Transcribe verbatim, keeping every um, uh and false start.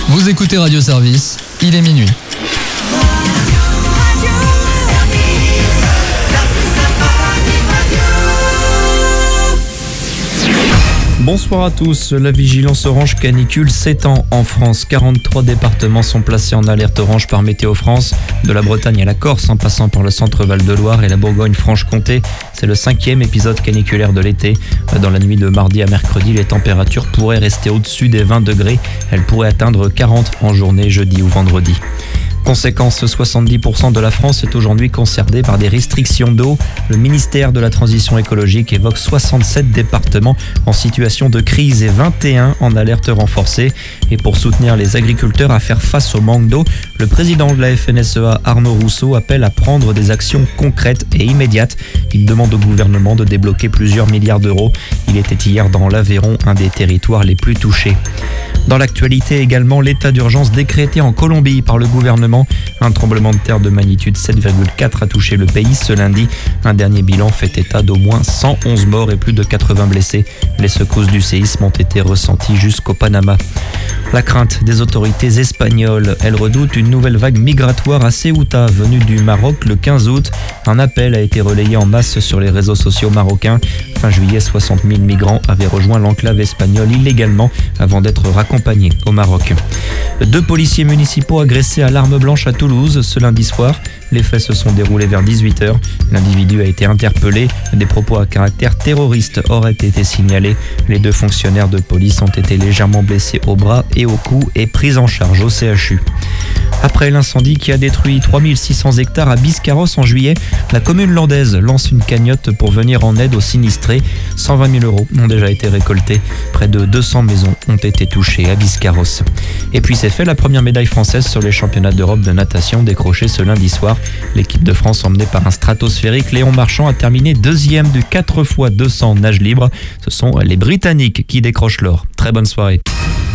Vous écoutez Radio Service, il est minuit. Bonsoir à tous. La vigilance orange canicule s'étend en France. quarante-trois départements sont placés en alerte orange par Météo France. De la Bretagne à la Corse, en passant par le centre Val-de-Loire et la Bourgogne-Franche-Comté. C'est le cinquième épisode caniculaire de l'été. Dans la nuit de mardi à mercredi, les températures pourraient rester au-dessus des vingt degrés. Elles pourraient atteindre quarante en journée, jeudi ou vendredi. Conséquence, soixante-dix pour cent de la France est aujourd'hui concernée par des restrictions d'eau. Le ministère de la Transition écologique évoque soixante-sept départements en situation de crise et vingt et un en alerte renforcée. Et pour soutenir les agriculteurs à faire face au manque d'eau, le président de la F N S E A, Arnaud Rousseau, appelle à prendre des actions concrètes et immédiates. Il demande au gouvernement de débloquer plusieurs milliards d'euros. Il était hier dans l'Aveyron, un des territoires les plus touchés. Dans l'actualité également, l'état d'urgence décrété en Colombie par le gouvernement. Un tremblement de terre de magnitude sept virgule quatre a touché le pays ce lundi. Un dernier bilan fait état d'au moins cent onze morts et plus de quatre-vingts blessés. Les secousses du séisme ont été ressenties jusqu'au Panama. La crainte des autorités espagnoles, elles redoutent une nouvelle vague migratoire à Ceuta, venue du Maroc le quinze août. Un appel a été relayé en masse sur les réseaux sociaux marocains. Fin juillet, soixante mille migrants avaient rejoint l'enclave espagnole illégalement avant d'être raccompagnés au Maroc. Deux policiers municipaux agressés à l'arme blanche à Toulouse ce lundi soir. Les faits se sont déroulés vers dix-huit heures. L'individu a été interpellé. Des propos à caractère terroriste auraient été signalés. Les deux fonctionnaires de police ont été légèrement blessés au bras et au cou et pris en charge au C H U. Après l'incendie qui a détruit trois mille six cents hectares à Biscarrosse en juillet, la commune landaise lance une cagnotte pour venir en aide aux sinistrés. cent vingt mille euros ont déjà été récoltés. Près de deux cents maisons ont été touchées à Biscarrosse. Et puis c'est fait, la première médaille française sur les championnats d'Europe de natation décrochée ce lundi soir. L'équipe de France, emmenée par un stratosphérique, Léon Marchand, a terminé deuxième du quatre fois deux cents nage libre. Ce sont les Britanniques qui décrochent l'or. Très bonne soirée.